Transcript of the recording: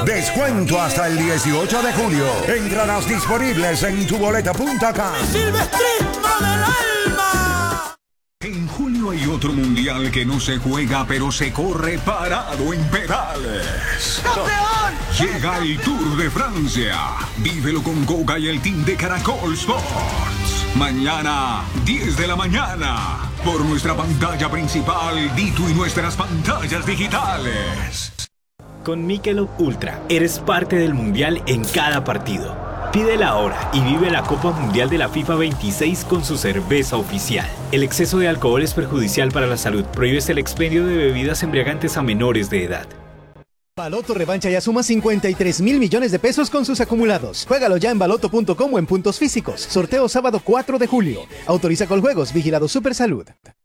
Descuento hasta el 18 de julio. Entradas disponibles en tuboleta.com. ¡Silvestrismo del alma! En julio hay otro mundial que no se juega, pero se corre parado en pedales. ¡Campeón! Llega el Tour de Francia. Vívelo con Coca y el team de Caracol Sports. Mañana, 10 de la mañana. Por nuestra pantalla principal, Dito y nuestras pantallas digitales. Con Michelob Ultra, eres parte del mundial en cada partido. Pídela ahora y vive la Copa Mundial de la FIFA 26 con su cerveza oficial. El exceso de alcohol es perjudicial para la salud. Prohíbes el expendio de bebidas embriagantes a menores de edad. Baloto revancha ya suma 53,000 millones de pesos con sus acumulados. Juégalo ya en baloto.com o en puntos físicos. Sorteo sábado 4 de julio. Autoriza Coljuegos, vigilado Supersalud.